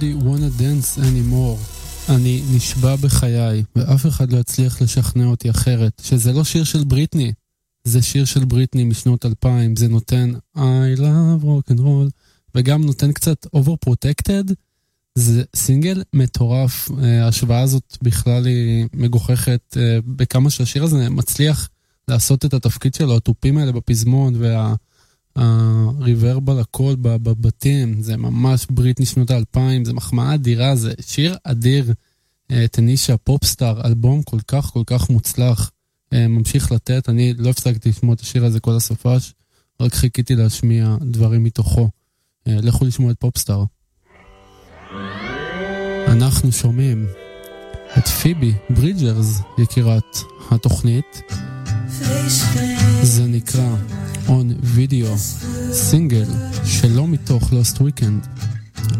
Nobody wanna dance anymore. אני נשבע בחיי, ואף אחד לא יצליח לשכנע אותי אחרת, שזה לא שיר של בריטני, זה שיר של בריטני משנות 2000, זה נותן I love rock and roll, וגם נותן קצת overprotected, זה סינגל מטורף, ההשוואה הזאת בכלל היא מגוחכת, בכמה שהשיר הזה מצליח לעשות את התפקיד שלו, הטופים האלה בפזמון, והריברב על הכל בבתים, זה ממש בריטני שנות 2000, זה מחמאה אדירה, זה שיר אדיר, תנישה פופסטאר, אלבום כל כך כל כך מוצלח, ממשיך לתת, אני לא הפסקתי לשמוע את השיר הזה כל הסופש, רק חיכיתי להשמיע דברים מתוכו, לכו לשמוע את פופסטאר. אנחנו שומעים את פיבי ברידג'רס, יקירת התוכנית, זה נקרא On Video, סינגל שלא מתוך Lost Weekend.